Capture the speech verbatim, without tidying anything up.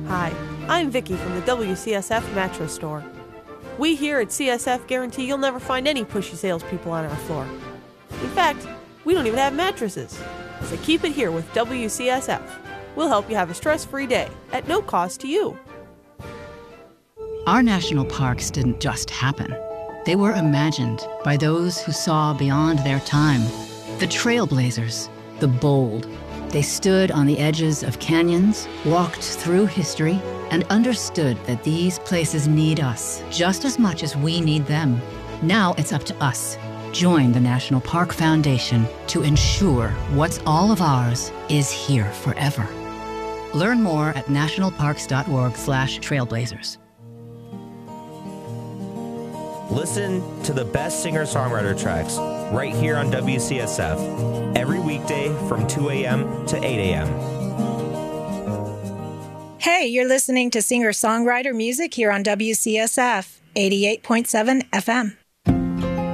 Hi, I'm Vicky from the W C S F Mattress Store. We here at C S F guarantee you'll never find any pushy salespeople on our floor. In fact, we don't even have mattresses. So keep it here with W C S F. We'll help you have a stress-free day at no cost to you. Our national parks didn't just happen. They were imagined by those who saw beyond their time. The trailblazers, the bold. They stood on the edges of canyons, walked through history, and understood that these places need us just as much as we need them. Now it's up to us. Join the National Park Foundation to ensure what's all of ours is here forever. Learn more at nationalparks.org slash trailblazers. Listen to the best singer-songwriter tracks right here on W C S F every weekday from two a.m. to eight a.m. Hey, you're listening to singer-songwriter music here on W C S F eighty-eight point seven F M.